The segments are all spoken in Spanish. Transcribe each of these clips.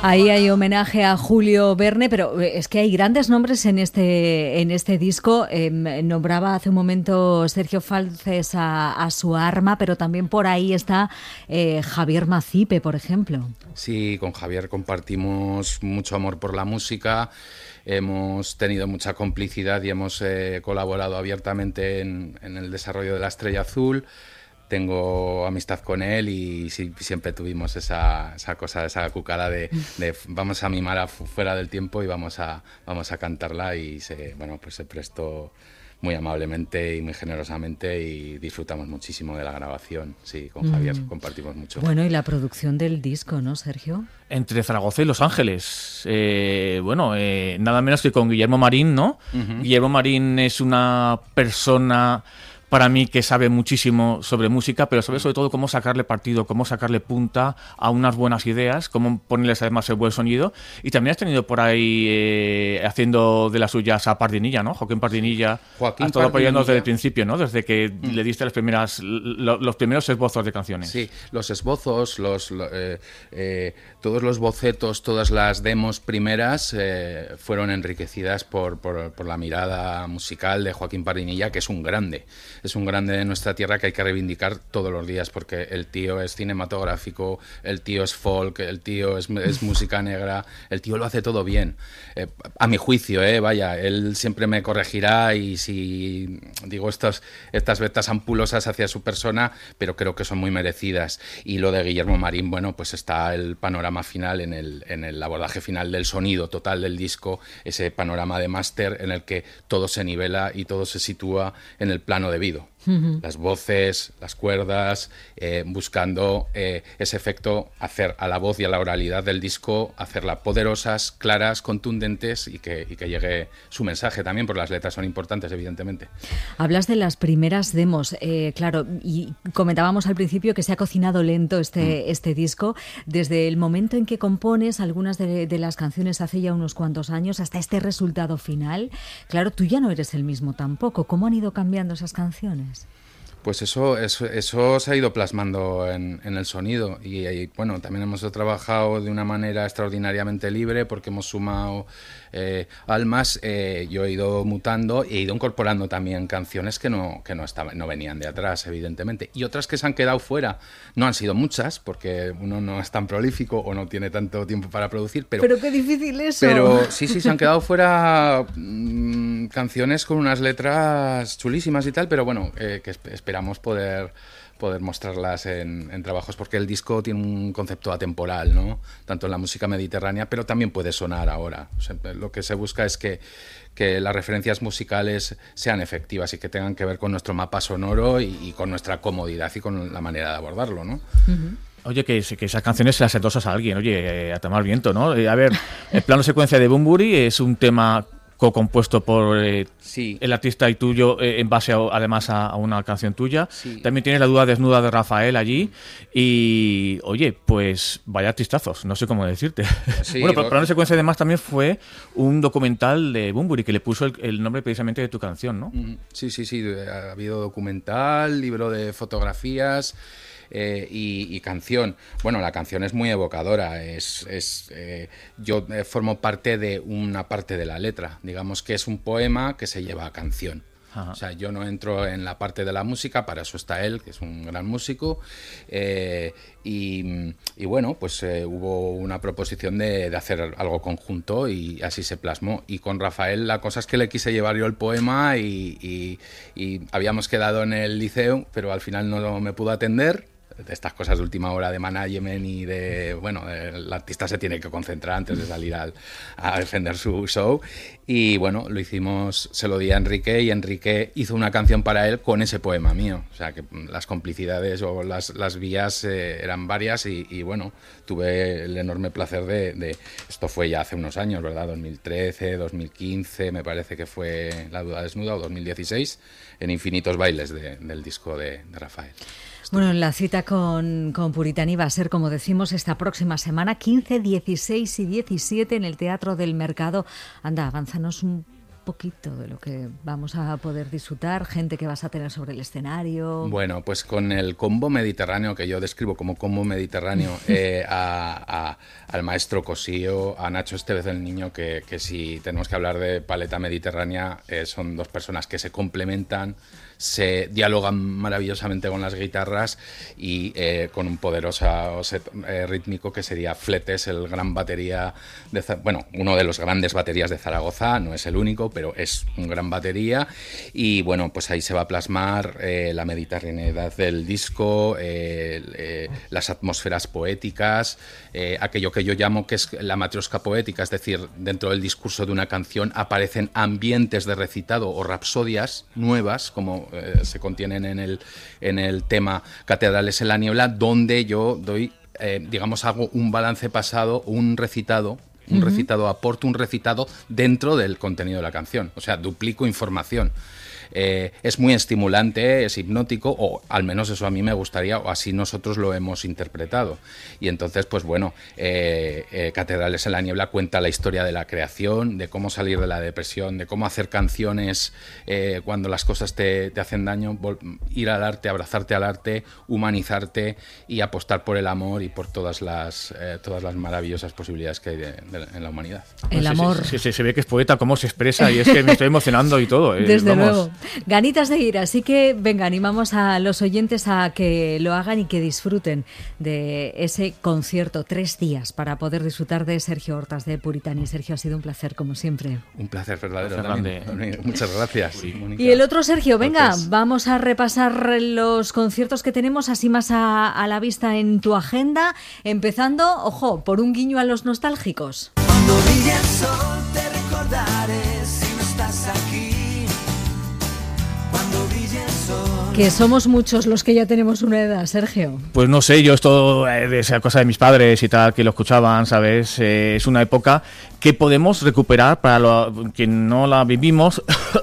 Ahí hay homenaje a Julio Verne, pero es que hay grandes nombres en este disco. Nombraba hace un momento Sergio Falces a su arma, pero también por ahí está Javier Macipe, por ejemplo. Sí, con Javier compartimos mucho amor por la música, hemos tenido mucha complicidad y hemos colaborado abiertamente en el desarrollo de La Estrella Azul. Tengo amistad con él y sí, siempre tuvimos esa cosa, esa cucara de vamos a mimar fuera del tiempo y vamos a cantarla, y se prestó muy amablemente y muy generosamente y disfrutamos muchísimo de la grabación. Sí, con Javier compartimos mucho. Bueno, y la producción del disco, ¿no, Sergio? Entre Zaragoza y Los Ángeles. Nada menos que con Guillermo Marín, ¿no? Uh-huh. Guillermo Marín es una persona, para mí, que sabe muchísimo sobre música, pero sabe sobre todo cómo sacarle partido, cómo sacarle punta a unas buenas ideas, cómo ponerles además el buen sonido. Y también has tenido por ahí haciendo de las suyas a Pardinilla, ¿no? Joaquín Pardinilla ha estado apoyando desde el principio, ¿no? Desde que le diste los primeros esbozos de canciones. Sí, los esbozos, todos los bocetos, todas las demos primeras fueron enriquecidas por la mirada musical de Joaquín Pardinilla, que es un grande. Es un grande de nuestra tierra que hay que reivindicar todos los días, porque el tío es cinematográfico, el tío es folk, el tío es música negra, el tío lo hace todo bien. A mi juicio, vaya, él siempre me corregirá y si digo estas vetas ampulosas hacia su persona, pero creo que son muy merecidas. Y lo de Guillermo Marín, bueno, pues está el panorama final en el abordaje final del sonido total del disco, ese panorama de máster en el que todo se nivela y todo se sitúa en el plano debido. Uh-huh. Las voces, las cuerdas, buscando ese efecto, hacer a la voz y a la oralidad del disco, hacerla poderosas, claras, contundentes y que llegue su mensaje también, porque las letras son importantes, evidentemente. Hablas de las primeras demos, claro, y comentábamos al principio que se ha cocinado lento este disco, desde el momento en que compones algunas de las canciones hace ya unos cuantos años hasta este resultado final. Claro, tú ya no eres el mismo tampoco. ¿Cómo han ido cambiando esas canciones? Pues eso se ha ido plasmando en el sonido y bueno, también hemos trabajado de una manera extraordinariamente libre porque hemos sumado almas. Yo he ido mutando e he ido incorporando también canciones que no venían de atrás, evidentemente, y otras que se han quedado fuera. No han sido muchas porque uno no es tan prolífico o no tiene tanto tiempo para producir, pero qué difícil eso. Pero sí, se han quedado fuera canciones con unas letras chulísimas y tal, pero bueno, que esperamos poder mostrarlas en trabajos, porque el disco tiene un concepto atemporal, ¿no? Tanto en la música mediterránea, pero también puede sonar ahora. O sea, lo que se busca es que las referencias musicales sean efectivas y que tengan que ver con nuestro mapa sonoro y con nuestra comodidad y con la manera de abordarlo, ¿no? Uh-huh. Oye, que esas canciones se las endosas a alguien, a tomar viento, ¿no? A ver, el plano secuencia de Bunbury es un tema co-compuesto por el artista y tuyo, en base además a una canción tuya. Sí. También tienes La duda desnuda de Rafael allí. Y, oye, pues vaya artistazos, no sé cómo decirte. Sí, bueno, pero Plano Secuencia además también fue un documental de Bunbury que le puso el nombre precisamente de tu canción, ¿no? Sí. Ha habido documental, libro de fotografías. Y canción. Bueno, la canción es muy evocadora. Yo formo parte de una parte de la letra. Digamos que es un poema que se lleva a canción. Ajá. O sea, yo no entro en la parte de la música, para eso está él, que es un gran músico. Y bueno, pues hubo una proposición de hacer algo conjunto y así se plasmó. Y con Rafael la cosa es que le quise llevar yo el poema y habíamos quedado en el liceo, pero al final no me pudo atender. De estas cosas de última hora de management y el artista se tiene que concentrar antes de salir a defender su show. Y bueno, lo hicimos, se lo di a Enrique y Enrique hizo una canción para él con ese poema mío. O sea que las complicidades o las vías eran varias y bueno, tuve el enorme placer de esto fue ya hace unos años, ¿verdad? 2013, 2015 me parece que fue La duda desnuda, o 2016, en Infinitos bailes del disco de Rafael. Bueno, la cita con Puritani va a ser, como decimos, esta próxima semana, 15, 16 y 17 en el Teatro del Mercado. Anda, avánzanos un poquito de lo que vamos a poder disfrutar, gente que vas a tener sobre el escenario. Bueno, pues con el combo mediterráneo, que yo describo como combo mediterráneo, al maestro Cosío, a Nacho Estevez del Niño, que si tenemos que hablar de paleta mediterránea, son dos personas que se complementan, se dialogan maravillosamente con las guitarras y con un poderoso set rítmico que sería Fletes, el gran batería uno de los grandes baterías de Zaragoza, no es el único, pero es un gran batería. Y bueno, pues ahí se va a plasmar la mediterraneidad del disco, las atmósferas poéticas, aquello que yo llamo que es la matrioska poética, es decir, dentro del discurso de una canción aparecen ambientes de recitado o rapsodias nuevas, como se contienen en el tema Catedrales en la niebla, donde yo doy, hago un balance pasado, un recitado, aporto un recitado dentro del contenido de la canción, o sea, duplico información. Es muy estimulante, es hipnótico, o al menos eso a mí me gustaría, o así nosotros lo hemos interpretado. Y entonces, pues bueno, Catedrales en la niebla cuenta la historia de la creación, de cómo salir de la depresión, de cómo hacer canciones cuando las cosas te hacen daño, ir al arte, abrazarte al arte, humanizarte y apostar por el amor y por todas las maravillosas posibilidades que hay en la humanidad. El amor. Sí, se ve que es poeta, cómo se expresa, y es que me estoy emocionando y todo. Desde luego. Ganitas de ir, así que venga, animamos a los oyentes a que lo hagan y que disfruten de ese concierto, 3 días para poder disfrutar de Sergio Hortas de Puritani. Sergio, ha sido un placer, como siempre. Un placer verdadero también. Muchas gracias. Sí. Y el otro Sergio, venga, vamos a repasar los conciertos que tenemos así más a la vista en tu agenda, empezando, ojo, por un guiño a los nostálgicos. Cuando brille el sol te recordaré si no estás aquí. Que somos muchos los que ya tenemos una edad, Sergio. Pues no sé, yo esto de esa cosa de mis padres y tal, que lo escuchaban, ¿sabes? Es una época que podemos recuperar para quien no la vivimos.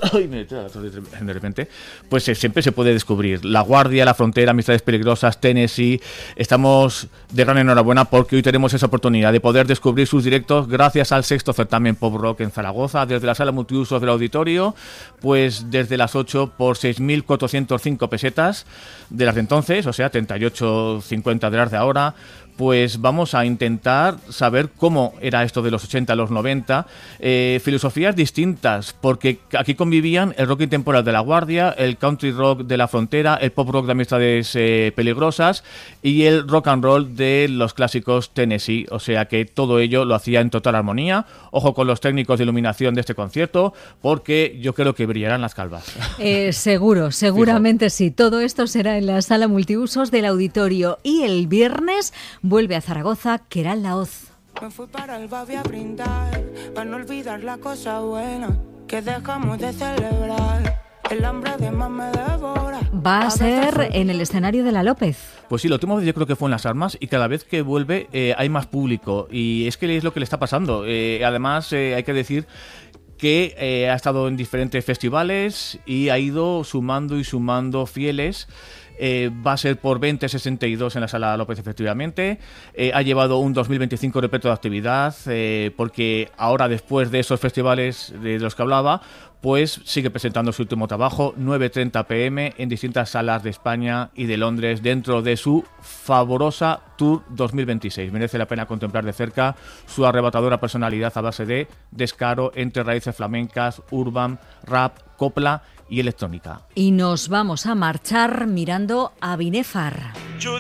De repente, pues siempre se puede descubrir. La Guardia, La Frontera, Amistades Peligrosas, Tennessee. Estamos de gran enhorabuena porque hoy tenemos esa oportunidad de poder descubrir sus directos gracias al 6º certamen Pop Rock en Zaragoza, desde la sala multiusos del auditorio, pues desde las 8 por 6.405 pesetas de las de entonces, o sea, 38,50 de las de ahora. Pues vamos a intentar saber cómo era esto de los 80 a los 90, filosofías distintas, porque aquí convivían el rock intemporal de La Guardia, el country rock de La Frontera, el pop rock de Amistades Peligrosas y el rock and roll de los clásicos Tennessee, o sea que todo ello lo hacía en total armonía. Ojo con los técnicos de iluminación de este concierto, porque yo creo que brillarán las calvas. Seguramente sí. Todo esto será en la sala multiusos del auditorio y el viernes vuelve a Zaragoza Querán Laoz. Me fui para el Babi a brindar, para no olvidar la cosa buena que dejamos de celebrar. El hambre de más me devora. Va a ser en el escenario de la López. Pues sí, la última vez yo creo que fue en Las Armas y cada vez que vuelve hay más público y es que es lo que le está pasando. Además hay que decir que ha estado en diferentes festivales y ha ido sumando y sumando fieles. Va a ser por 2062 en la Sala López, efectivamente. Ha llevado un 2025 repleto de actividad, porque ahora, después de esos festivales de los que hablaba, pues sigue presentando su último trabajo, 9:30 p.m. en distintas salas de España y de Londres, dentro de su favorosa Tour 2026. Merece la pena contemplar de cerca su arrebatadora personalidad a base de descaro entre raíces flamencas, urban, rap, copla y electrónica. Y nos vamos a marchar mirando a Binefar.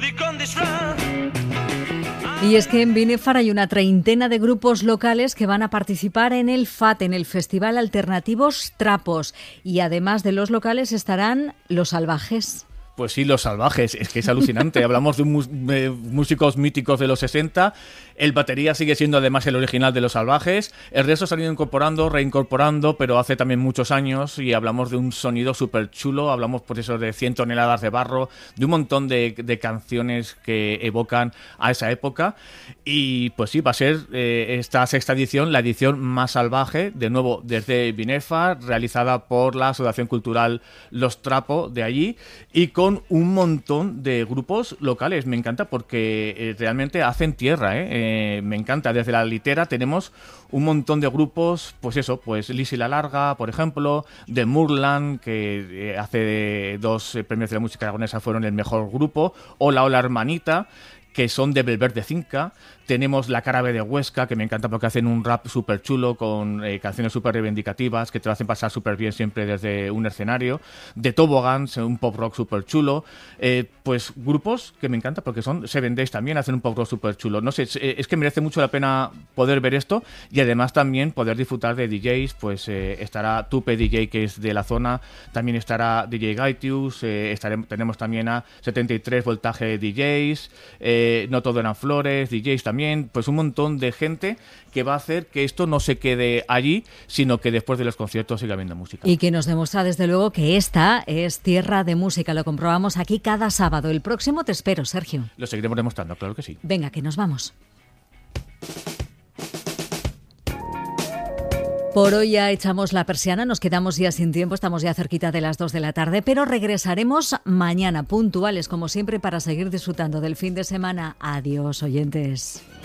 Y es que en Binefar hay una treintena de grupos locales que van a participar en el FAT, en el Festival Alternativos Trapos. Y además de los locales estarán Los Salvajes. Pues sí, Los Salvajes, es que es alucinante. Hablamos de músicos míticos de los 60. El batería sigue siendo además el original de Los Salvajes. El resto se han ido incorporando, reincorporando, pero hace también muchos años, y hablamos de un sonido súper chulo. Hablamos por eso de 100 toneladas de barro, de un montón de canciones que evocan a esa época. Y pues sí, va a ser esta sexta edición, la edición más salvaje, de nuevo desde Binefar, realizada por la Asociación Cultural Los Trapo de allí, y con con un montón de grupos locales. Me encanta porque realmente hacen tierra, me encanta. Desde la litera tenemos un montón de grupos, pues eso, pues Lizzy la Larga, por ejemplo, de Murland, que hace 2 premios de la música aragonesa fueron el mejor grupo, o la Ola Hermanita, que son de Belverde Cinca. Tenemos La Cara B de Huesca, que me encanta porque hacen un rap súper chulo con canciones súper reivindicativas que te lo hacen pasar súper bien siempre desde un escenario. De Toboggans, un pop rock súper chulo. Pues grupos que me encanta porque son Seven Days también, hacen un pop rock súper chulo. No sé, es que merece mucho la pena poder ver esto y además también poder disfrutar de DJs. Pues estará Tupe DJ, que es de la zona, también estará DJ Gaitius, tenemos también a 73 Voltaje DJs, No Todo Eran Flores, DJs también, pues un montón de gente que va a hacer que esto no se quede allí, sino que después de los conciertos siga habiendo música. Y que nos demuestra desde luego que esta es tierra de música, lo comprobamos aquí cada sábado. El próximo te espero, Sergio. Lo seguiremos demostrando, claro que sí. Venga, que nos vamos. Por hoy ya echamos la persiana, nos quedamos ya sin tiempo, estamos ya cerquita de las 2 de la tarde, pero regresaremos mañana puntuales, como siempre, para seguir disfrutando del fin de semana. Adiós, oyentes.